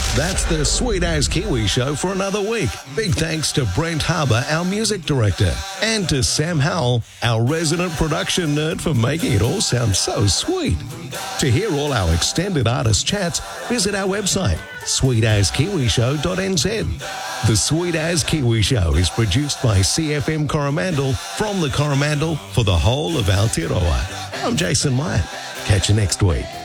That's the Sweet As Kiwi Show for another week. Big thanks to Brent Harbour, our music director, and to Sam Howell, our resident production nerd, for making it all sound so sweet. To hear all our extended artist chats, visit our website, sweetaskiwishow.nz. The Sweet As Kiwi Show is produced by CFM Coromandel, from the Coromandel for the whole of Aotearoa. I'm Jason Meyer. Catch you next week.